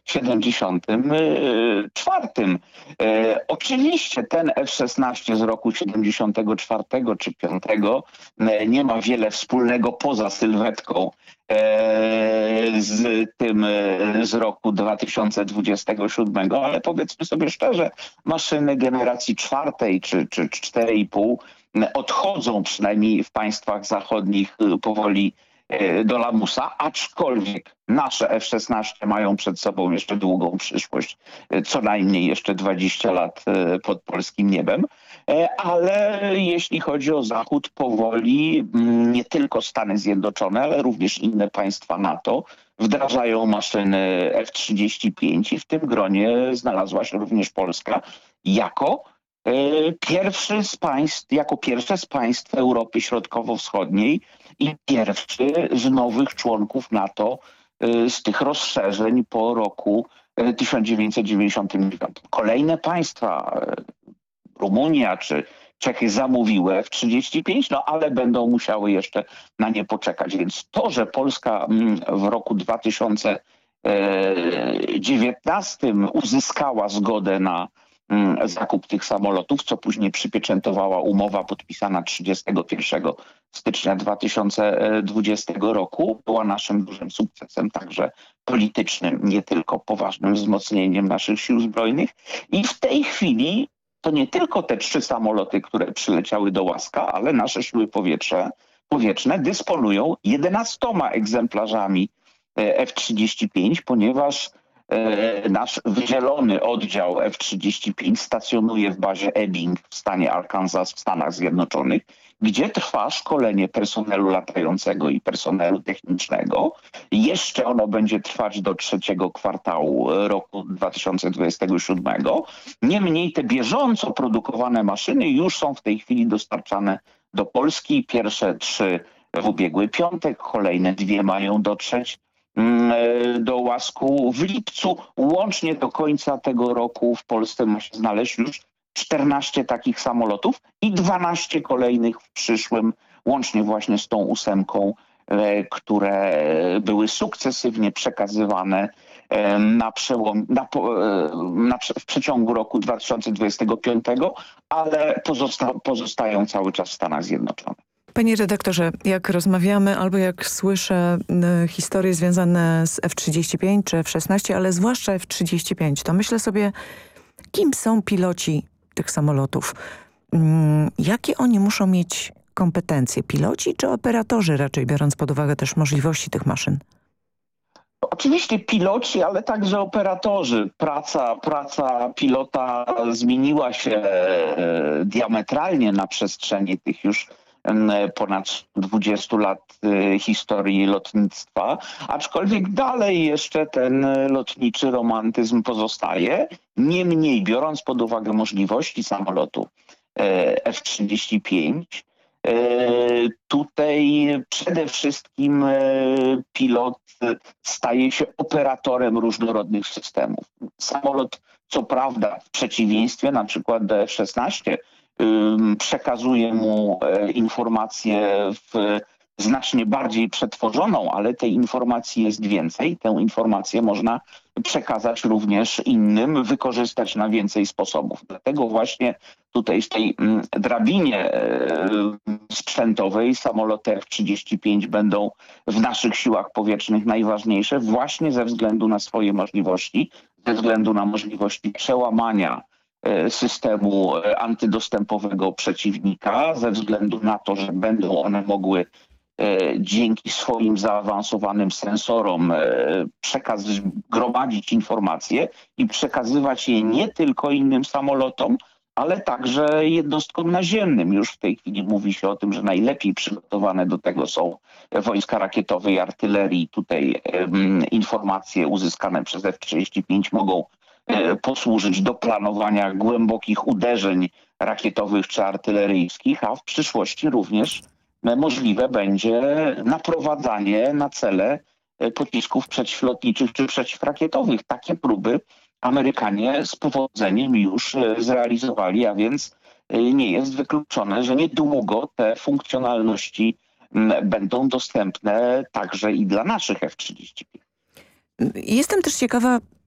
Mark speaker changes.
Speaker 1: 74. Oczywiście ten F-16 z roku 74 czy 5 nie ma wiele wspólnego poza sylwetką z tym z roku 2027, ale powiedzmy sobie szczerze, maszyny generacji czwartej czy 4,5 odchodzą przynajmniej w państwach zachodnich powoli do lamusa, aczkolwiek nasze F-16 mają przed sobą jeszcze długą przyszłość, co najmniej jeszcze 20 lat pod polskim niebem, ale jeśli chodzi o Zachód, powoli nie tylko Stany Zjednoczone, ale również inne państwa NATO wdrażają maszyny F-35 i w tym gronie znalazła się również Polska jako pierwsze z państw Europy Środkowo-Wschodniej i pierwszy z nowych członków NATO z tych rozszerzeń po roku 1999. Kolejne państwa, Rumunia czy Czechy, zamówiły F-35, no ale będą musiały jeszcze na nie poczekać. Więc to, że Polska w roku 2019 uzyskała zgodę na zakup tych samolotów, co później przypieczętowała umowa podpisana 31 stycznia 2020 roku, była naszym dużym sukcesem, także politycznym, nie tylko poważnym wzmocnieniem naszych sił zbrojnych. I w tej chwili to nie tylko te 3 samoloty, które przyleciały do Łaska, ale nasze siły powietrzne dysponują 11 egzemplarzami F-35, ponieważ nasz wydzielony oddział F-35 stacjonuje w bazie Ebbing w stanie Arkansas w Stanach Zjednoczonych, gdzie trwa szkolenie personelu latającego i personelu technicznego. Jeszcze ono będzie trwać do 3 kwartału roku 2027. Niemniej te bieżąco produkowane maszyny już są w tej chwili dostarczane do Polski. Pierwsze 3 w ubiegły piątek, kolejne 2 mają dotrzeć do Łasku w lipcu. Łącznie do końca tego roku w Polsce ma się znaleźć już 14 takich samolotów i 12 kolejnych w przyszłym, łącznie właśnie z tą 8, które były sukcesywnie przekazywane w przeciągu roku 2025, ale pozostają cały czas w Stanach Zjednoczonych.
Speaker 2: Panie redaktorze, jak rozmawiamy albo jak słyszę historie związane z F-35 czy F-16, ale zwłaszcza F-35, to myślę sobie, kim są piloci tych samolotów? Jakie oni muszą mieć kompetencje? Piloci czy operatorzy, raczej biorąc pod uwagę też możliwości tych maszyn?
Speaker 1: Oczywiście piloci, ale także operatorzy. Praca pilota zmieniła się diametralnie na przestrzeni tych już ponad 20 lat historii lotnictwa, aczkolwiek dalej jeszcze ten lotniczy romantyzm pozostaje. Niemniej, biorąc pod uwagę możliwości samolotu F-35, tutaj przede wszystkim pilot staje się operatorem różnorodnych systemów. Samolot, co prawda, w przeciwieństwie na przykład do F-16, przekazuje mu informację w znacznie bardziej przetworzoną, ale tej informacji jest więcej. Tę informację można przekazać również innym, wykorzystać na więcej sposobów. Dlatego właśnie tutaj w tej drabinie sprzętowej samoloty F-35 będą w naszych siłach powietrznych najważniejsze właśnie ze względu na swoje możliwości, ze względu na możliwości przełamania systemu antydostępowego przeciwnika, ze względu na to, że będą one mogły dzięki swoim zaawansowanym sensorom gromadzić informacje i przekazywać je nie tylko innym samolotom, ale także jednostkom naziemnym. Już w tej chwili mówi się o tym, że najlepiej przygotowane do tego są wojska rakietowe i artylerii. Tutaj informacje uzyskane przez F-35 mogą posłużyć do planowania głębokich uderzeń rakietowych czy artyleryjskich, a w przyszłości również możliwe będzie naprowadzanie na cele pocisków przeciwlotniczych czy przeciwrakietowych. Takie próby Amerykanie z powodzeniem już zrealizowali, a więc nie jest wykluczone, że niedługo te funkcjonalności będą dostępne także i dla naszych F-35.
Speaker 2: Jestem też ciekawa,